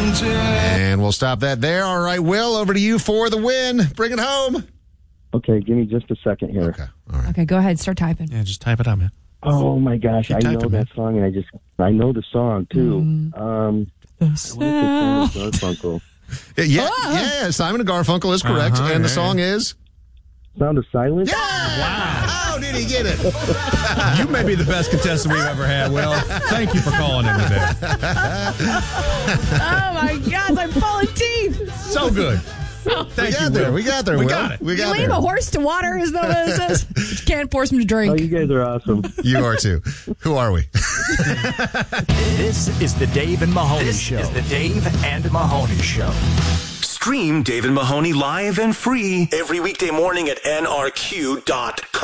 And we'll stop that there. All right, Will, over to you for the win. Bring it home. Okay, give me just a second here. Okay, all right. Okay, go ahead. Start typing. Yeah, just type it out, man. Oh my gosh, I know that song, and I know the song too. Simon Garfunkel. Yeah, Simon and Garfunkel is correct, and the song is Sound of Silence. Yeah! Wow! How did he get it? You may be the best contestant we've ever had, Will. Thank you for calling in today. Oh my gosh, I'm pulling teeth. So good. We got there. We got it. You leave a horse to water, is that what it says? You can't force him to drink. Oh, you guys are awesome. You are too. Who are we? This is the Dave and Mahoney Show. This is the Dave and Mahoney Show. Stream Dave and Mahoney live and free every weekday morning at nrq.com.